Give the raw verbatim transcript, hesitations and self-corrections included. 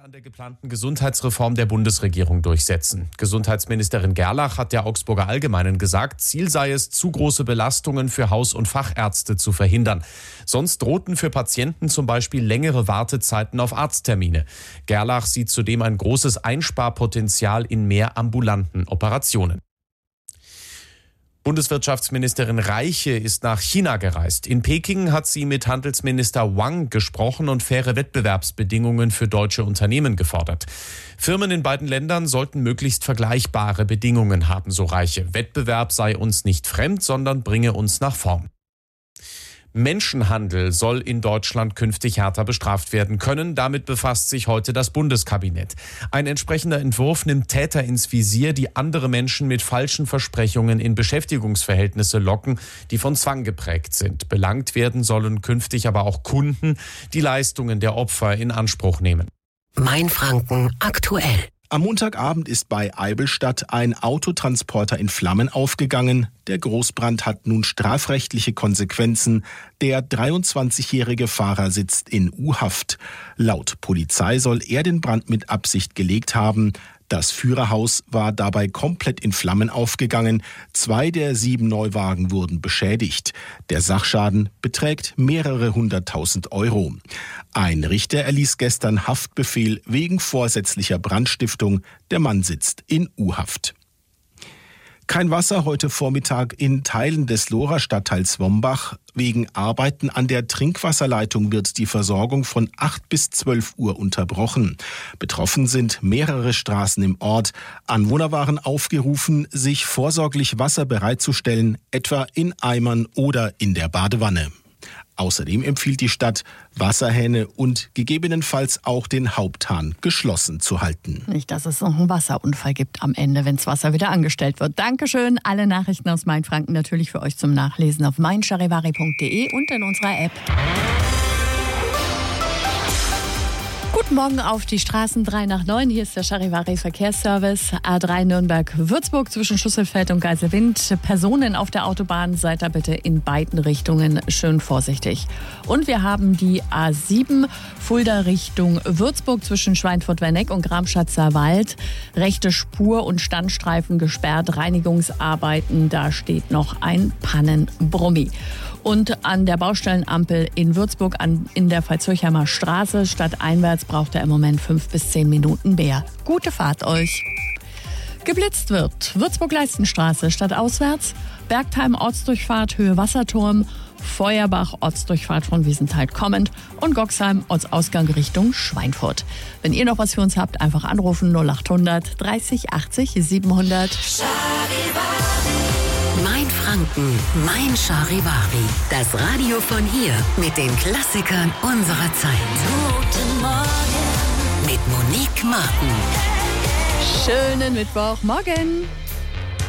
an der geplanten Gesundheitsreform der Bundesregierung durchsetzen. Gesundheitsministerin Gerlach hat der Augsburger Allgemeinen gesagt, Ziel sei es, zu große Belastungen für Haus- und Fachärzte zu verhindern. Sonst drohten für Patienten zum Beispiel längere Wartezeiten auf Arzttermine. Gerlach sieht zudem ein großes Einsparpotenzial in mehr ambulanten Operationen. Bundeswirtschaftsministerin Reiche ist nach China gereist. In Peking hat sie mit Handelsminister Wang gesprochen und faire Wettbewerbsbedingungen für deutsche Unternehmen gefordert. Firmen in beiden Ländern sollten möglichst vergleichbare Bedingungen haben, so Reiche. Wettbewerb sei uns nicht fremd, sondern bringe uns nach vorn. Menschenhandel soll in Deutschland künftig härter bestraft werden können. Damit befasst sich heute das Bundeskabinett. Ein entsprechender Entwurf nimmt Täter ins Visier, die andere Menschen mit falschen Versprechungen in Beschäftigungsverhältnisse locken, die von Zwang geprägt sind. Belangt werden sollen künftig aber auch Kunden, die Leistungen der Opfer in Anspruch nehmen. Mainfranken aktuell. Am Montagabend ist bei Eibelstadt ein Autotransporter in Flammen aufgegangen. Der Großbrand hat nun strafrechtliche Konsequenzen. Der dreiundzwanzigjährige Fahrer sitzt in U-Haft. Laut Polizei soll er den Brand mit Absicht gelegt haben. Das Führerhaus war dabei komplett in Flammen aufgegangen. Zwei der sieben Neuwagen wurden beschädigt. Der Sachschaden beträgt mehrere hunderttausend Euro. Ein Richter erließ gestern Haftbefehl wegen vorsätzlicher Brandstiftung. Der Mann sitzt in U-Haft. Kein Wasser heute Vormittag in Teilen des Lohrer Stadtteils Wombach. Wegen Arbeiten an der Trinkwasserleitung wird die Versorgung von acht bis zwölf Uhr unterbrochen. Betroffen sind mehrere Straßen im Ort. Anwohner waren aufgerufen, sich vorsorglich Wasser bereitzustellen, etwa in Eimern oder in der Badewanne. Außerdem empfiehlt die Stadt, Wasserhähne und gegebenenfalls auch den Haupthahn geschlossen zu halten. Nicht, dass es noch einen Wasserunfall gibt am Ende, wenn das Wasser wieder angestellt wird. Dankeschön. Alle Nachrichten aus Mainfranken natürlich für euch zum Nachlesen auf mein charivari punkt de und in unserer App. Guten Morgen auf die Straßen drei nach neun. Hier ist der Charivari Verkehrsservice. A drei Nürnberg-Würzburg zwischen Schusselfeld und Geiselwind. Personen auf der Autobahn, seid da bitte in beiden Richtungen schön vorsichtig. Und wir haben die A sieben Fulda Richtung Würzburg zwischen Schweinfurt-Werneck und Gramschatzer Wald. Rechte Spur und Standstreifen gesperrt. Reinigungsarbeiten, da steht noch ein Pannenbrummi. Und an der Baustellenampel in Würzburg an, in der Veitshöchheimer Straße stadteinwärts braucht er im Moment fünf bis zehn Minuten mehr. Gute Fahrt euch. Geblitzt wird Würzburg-Leistenstraße stadtauswärts, Bergheim Ortsdurchfahrt Höhe Wasserturm, Feuerbach Ortsdurchfahrt von Wiesenthal kommend und Goxheim Ortsausgang Richtung Schweinfurt. Wenn ihr noch was für uns habt, einfach anrufen null acht hundert dreißig achtzig siebenhundert. Mainfranken, mein Charivari. Das Radio von hier mit den Klassikern unserer Zeit. Guten Morgen mit Monique Martin. Schönen Mittwochmorgen.